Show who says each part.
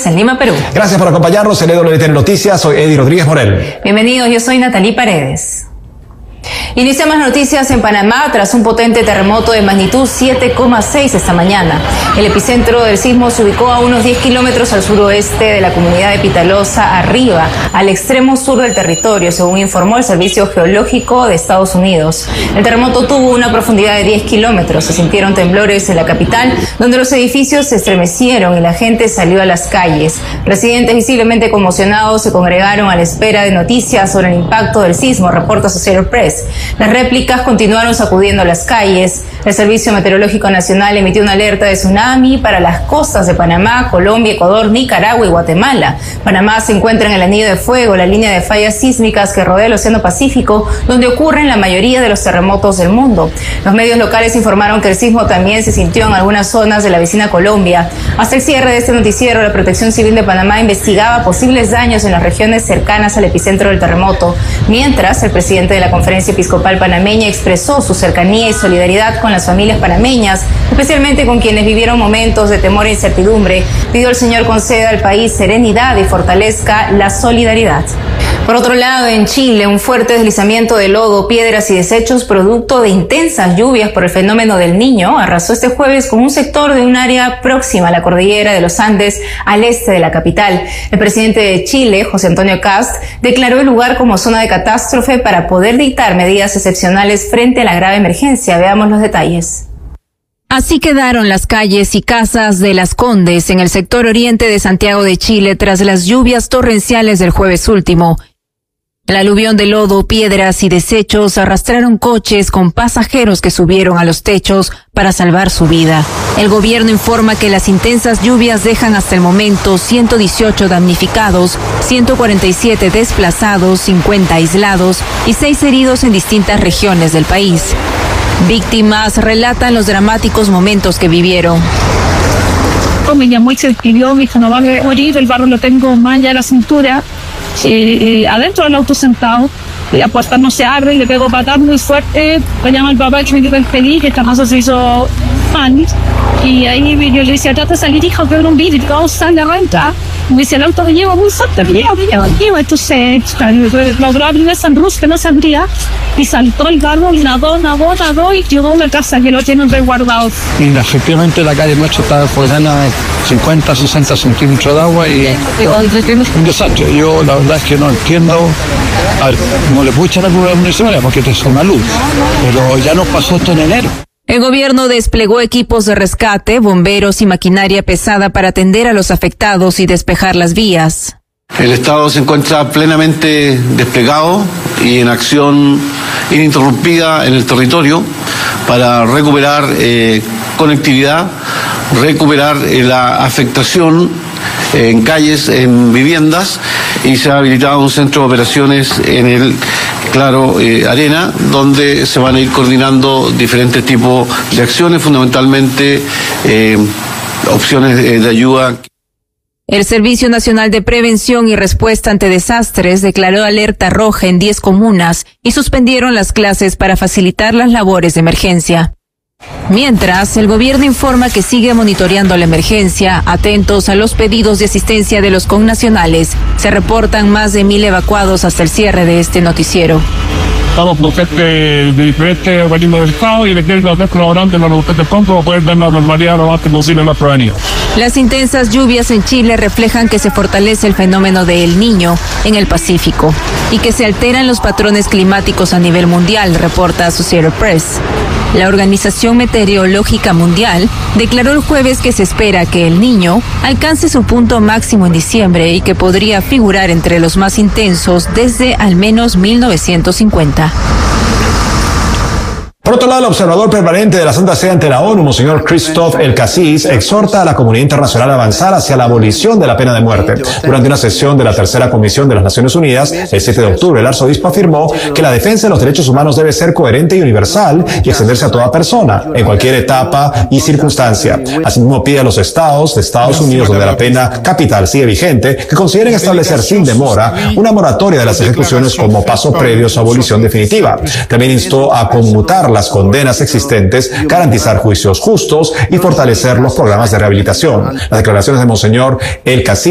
Speaker 1: En Lima, Perú.
Speaker 2: Gracias por acompañarnos en EWTN Noticias. Soy Eddie Rodríguez Morel.
Speaker 1: Bienvenidos, yo soy Natalie Paredes. Iniciamos las noticias en Panamá tras un potente terremoto de magnitud 7,6 esta mañana. El epicentro del sismo se ubicó a unos 10 kilómetros al suroeste de la comunidad de Pitalosa, arriba, al extremo sur del territorio, según informó el Servicio Geológico de Estados Unidos. El terremoto tuvo una profundidad de 10 kilómetros. Se sintieron temblores en la capital, donde los edificios se estremecieron y la gente salió a las calles. Residentes visiblemente conmocionados se congregaron a la espera de noticias sobre el impacto del sismo, reporta Associated Press. Las réplicas continuaron sacudiendo las calles. El Servicio Meteorológico Nacional emitió una alerta de tsunami para las costas de Panamá, Colombia, Ecuador, Nicaragua y Guatemala. Panamá se encuentra en el anillo de fuego, la línea de fallas sísmicas que rodea el Océano Pacífico, donde ocurren la mayoría de los terremotos del mundo. Los medios locales informaron que el sismo también se sintió en algunas zonas de la vecina Colombia. Hasta el cierre de este noticiero, la Protección Civil de Panamá investigaba posibles daños en las regiones cercanas al epicentro del terremoto, mientras el presidente de la Conferencia Episcopal Panameña expresó su cercanía y solidaridad con las familias panameñas, especialmente con quienes vivieron momentos de temor e incertidumbre. Pidió al Señor conceda al país serenidad y fortalezca la solidaridad. Por otro lado, en Chile, un fuerte deslizamiento de lodo, piedras y desechos producto de intensas lluvias por el fenómeno del Niño arrasó este jueves con un sector de un área próxima a la cordillera de los Andes, al este de la capital. El presidente de Chile, José Antonio Kast, declaró el lugar como zona de catástrofe para poder dictar medidas excepcionales frente a la grave emergencia. Veamos los detalles.
Speaker 3: Así quedaron las calles y casas de Las Condes en el sector oriente de Santiago de Chile tras las lluvias torrenciales del jueves último. El aluvión de lodo, piedras y desechos arrastraron coches con pasajeros que subieron a los techos para salvar su vida. El gobierno informa que las intensas lluvias dejan hasta el momento 118 damnificados, 147 desplazados, 50 aislados y 6 heridos en distintas regiones del país. Víctimas relatan los dramáticos momentos que vivieron.
Speaker 4: Me llamó y se despidió, me dijo, no va a morir, el barro lo tengo más allá de la cintura, adentro del auto sentado, la puerta no se abre y le pego patada muy fuerte, me llama el papá que me quiere despedir, que esta cosa se hizo mal, y ahí yo le decía, trata de salir, hijo, que era un vidrio, vamos a salir la renta. Me dice, el auto me lleva muy fuerte, me lleva. Entonces, logró abrir el sunroof que no se abría y saltó el barro, nadó y llegó a una casa que lo tienen resguardado.
Speaker 5: Y efectivamente la calle nuestra está desbordada de 50, 60 centímetros de agua y un desastre. Yo la verdad es que no entiendo, a ver, no le puedo echar la culpa a la municipalidad porque esto es una luz, pero ya nos pasó esto en enero.
Speaker 3: El gobierno desplegó equipos de rescate, bomberos y maquinaria pesada para atender a los afectados y despejar las vías.
Speaker 6: El Estado se encuentra plenamente desplegado y en acción ininterrumpida en el territorio para recuperar conectividad, recuperar la afectación en calles, en viviendas, y se ha habilitado un centro de operaciones en el Claro Arena, donde se van a ir coordinando diferentes tipos de acciones, fundamentalmente opciones de ayuda.
Speaker 3: El Servicio Nacional de Prevención y Respuesta ante Desastres declaró alerta roja en 10 comunas y suspendieron las clases para facilitar las labores de emergencia. Mientras, el gobierno informa que sigue monitoreando la emergencia, atentos a los pedidos de asistencia de los connacionales. Se reportan más de 1,000 evacuados hasta el cierre de este noticiero.
Speaker 7: Estamos con gente de diferentes organismos del Estado y le quieren los colaborantes en los de campo para poder dar la normalidad lo más posible en la provincia.
Speaker 3: Las intensas lluvias en Chile reflejan que se fortalece el fenómeno de El Niño en el Pacífico y que se alteran los patrones climáticos a nivel mundial, reporta Associated Press. La Organización Meteorológica Mundial declaró el jueves que se espera que El Niño alcance su punto máximo en diciembre y que podría figurar entre los más intensos desde al menos 1950.
Speaker 2: Por otro lado, el observador permanente de la Santa Sede ante la ONU, Monseñor Christophe El Cassis, exhorta a la comunidad internacional a avanzar hacia la abolición de la pena de muerte. Durante una sesión de la Tercera Comisión de las Naciones Unidas, el 7 de octubre, el arzobispo afirmó que la defensa de los derechos humanos debe ser coherente y universal y extenderse a toda persona, en cualquier etapa y circunstancia. Asimismo, pide a los estados de Estados Unidos, donde la pena capital sigue vigente, que consideren establecer sin demora una moratoria de las ejecuciones como paso previo a su abolición definitiva. También instó a conmutar las condenas existentes, garantizar juicios justos y fortalecer los programas de rehabilitación. Las declaraciones de Monseñor El Cassis